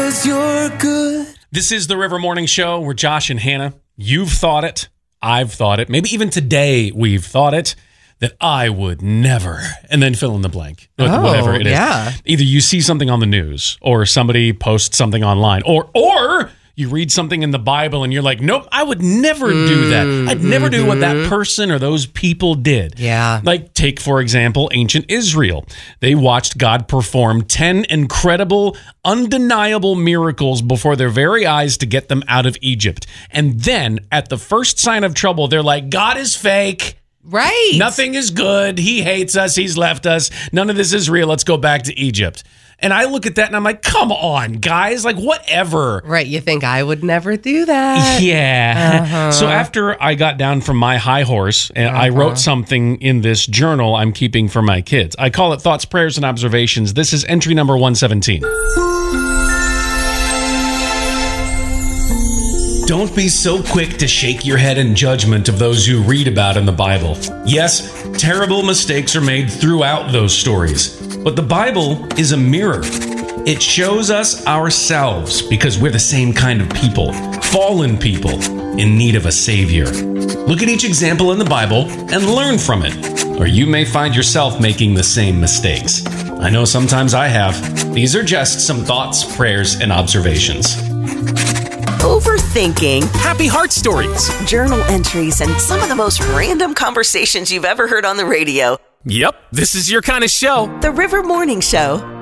'cause you're good. This is the River Morning Show. We're Josh and Hannah. You've thought it. I've thought it. Maybe even today we've thought it. That I would never, and then fill in the blank, whatever it is. Yeah. Either you see something on the news, or somebody posts something online, or you read something in the Bible and you're like, nope, I would never do that. I'd never do what that person or those people did. Yeah. Like, take, for example, ancient Israel. They watched God perform 10 incredible, undeniable miracles before their very eyes to get them out of Egypt. And then, at the first sign of trouble, they're like, God is fake. Right. Nothing is good. He hates us. He's left us. None of this is real. Let's go back to Egypt. And I look at that and I'm like, come on, guys. Like, whatever. Right. You think I would never do that? Yeah. So after I got down from my high horse, and I wrote something in this journal I'm keeping for my kids. I call it Thoughts, Prayers, and Observations. This is entry number 117. Don't be so quick to shake your head in judgment of those you read about in the Bible. Yes, terrible mistakes are made throughout those stories, but the Bible is a mirror. It shows us ourselves because we're the same kind of people, fallen people in need of a savior. Look at each example in the Bible and learn from it, or you may find yourself making the same mistakes. I know sometimes I have. These are just some thoughts, prayers, and observations. Overthinking, happy heart stories, journal entries, and some of the most random conversations you've ever heard on the radio. Yep, this is your kind of show. The River Morning Show.